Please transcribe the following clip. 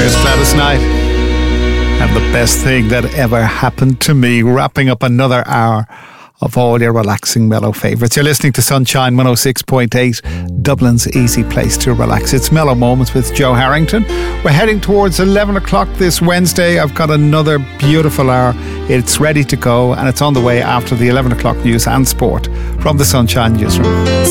Here's Gladys Knight and the best thing that ever happened to me, wrapping up another hour of all your relaxing mellow favourites. You're listening to Sunshine 106.8, Dublin's easy place to relax. It's Mellow Moments with Joe Harrington. We're heading towards 11 o'clock this Wednesday. I've got another beautiful hour. It's ready to go, and it's on the way after the 11 o'clock news and sport from the Sunshine Newsroom.